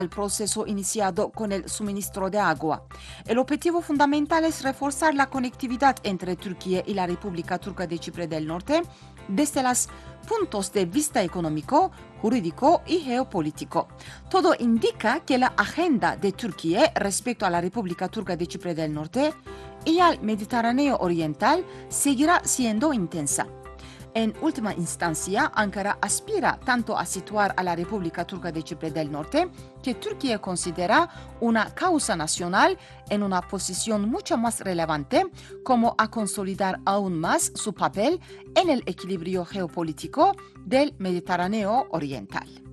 el proceso iniciado con el suministro de agua. El objetivo fundamental es reforzar la conectividad entre Turquía y la República Turca de Chipre del Norte desde los puntos de vista económico, jurídico y geopolítico. Todo indica que la agenda de Turquía respecto a la República Turca de Chipre del Norte y al Mediterráneo Oriental seguirá siendo intensa. En última instancia, Ankara aspira tanto a situar a la República Turca de Chipre del Norte, que Turquía considera una causa nacional, en una posición mucho más relevante, como a consolidar aún más su papel en el equilibrio geopolítico del Mediterráneo Oriental.